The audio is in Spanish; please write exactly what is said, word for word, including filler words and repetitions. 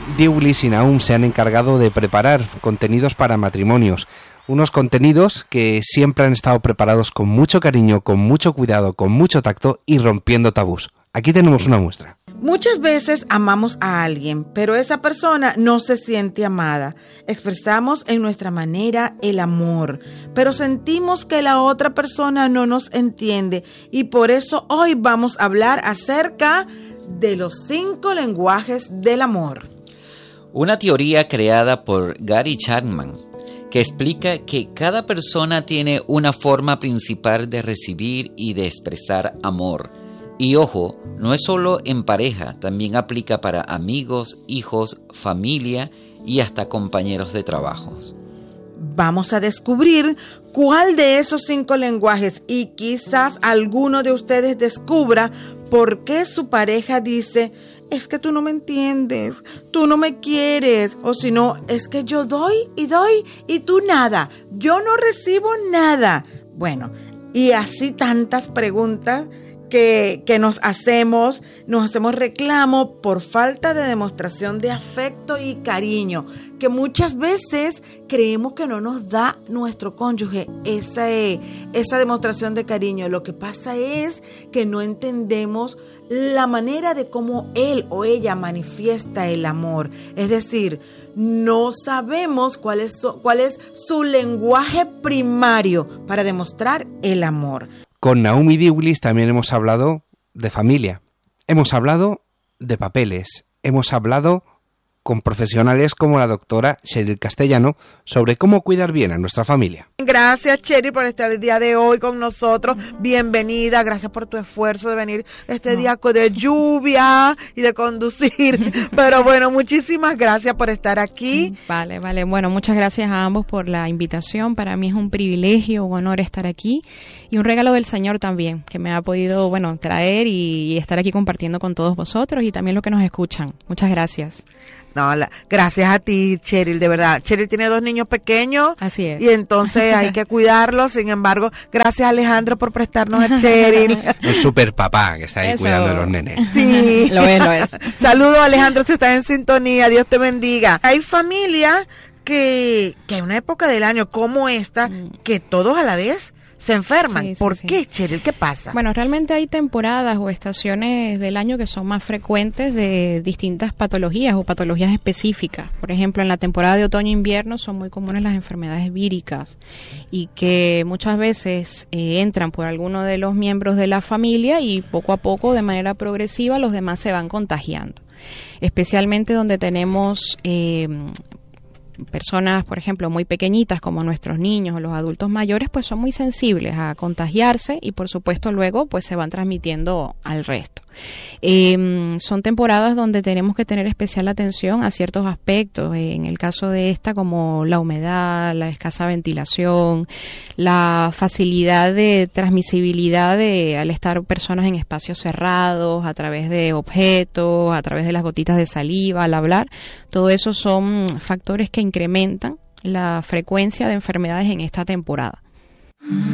Diulis y Nahum se han encargado de preparar contenidos para matrimonios. Unos contenidos que siempre han estado preparados con mucho cariño, con mucho cuidado, con mucho tacto y rompiendo tabús. Aquí tenemos una muestra. Muchas veces amamos a alguien, pero esa persona no se siente amada. Expresamos en nuestra manera el amor, pero sentimos que la otra persona no nos entiende y por eso hoy vamos a hablar acerca de los cinco lenguajes del amor. Una teoría creada por Gary Chapman que explica que cada persona tiene una forma principal de recibir y de expresar amor. Y ojo, no es solo en pareja, también aplica para amigos, hijos, familia y hasta compañeros de trabajo. Vamos a descubrir cuál de esos cinco lenguajes y quizás alguno de ustedes descubra por qué su pareja dice: es que tú no me entiendes, tú no me quieres, o si no, es que yo doy y doy y tú nada, yo no recibo nada. Bueno, y así tantas preguntas que, que nos hacemos, nos hacemos reclamo por falta de demostración de afecto y cariño, que muchas veces creemos que no nos da nuestro cónyuge esa, esa demostración de cariño. Lo que pasa es que no entendemos la manera de cómo él o ella manifiesta el amor. Es decir, no sabemos cuál es su, cuál es su lenguaje primario para demostrar el amor. Con Nahum y Diulis también hemos hablado de familia, hemos hablado de papeles, hemos hablado con profesionales como la doctora Cheryl Castellano sobre cómo cuidar bien a nuestra familia. Gracias, Cheryl, por estar el día de hoy con nosotros. Bienvenida, gracias por tu esfuerzo de venir este día de lluvia y de conducir. Pero bueno, muchísimas gracias por estar aquí. Vale, vale. Bueno, muchas gracias a ambos por la invitación. Para mí es un privilegio, un honor estar aquí y un regalo del Señor también, que me ha podido, bueno, traer y estar aquí compartiendo con todos vosotros y también los que nos escuchan. Muchas gracias. No, la, gracias a ti, Cheryl, de verdad. Cheryl tiene dos niños pequeños. Así es. Y entonces hay que cuidarlos. Sin embargo, gracias, Alejandro, por prestarnos a Cheryl. Un super papá que está ahí Eso. cuidando a los nenes. Sí. Lo es, lo es. Saludos, Alejandro, si estás en sintonía. Dios te bendiga. Hay familias que, que en una época del año como esta, mm. que todos a la vez se enferman. Sí, sí, ¿Por sí. qué, Cheryl? ¿Qué pasa? Bueno, realmente hay temporadas o estaciones del año que son más frecuentes de distintas patologías o patologías específicas. Por ejemplo, en la temporada de otoño-invierno son muy comunes las enfermedades víricas y que muchas veces eh, entran por alguno de los miembros de la familia y poco a poco, de manera progresiva, los demás se van contagiando. Especialmente donde tenemos Eh, personas, por ejemplo, muy pequeñitas como nuestros niños o los adultos mayores, pues son muy sensibles a contagiarse y por supuesto luego pues se van transmitiendo al resto. Eh, son temporadas donde tenemos que tener especial atención a ciertos aspectos, eh, en el caso de esta como la humedad, la escasa ventilación, la facilidad de transmisibilidad de al estar personas en espacios cerrados, a través de objetos, a través de las gotitas de saliva, al hablar. Todo eso son factores que incrementan la frecuencia de enfermedades en esta temporada.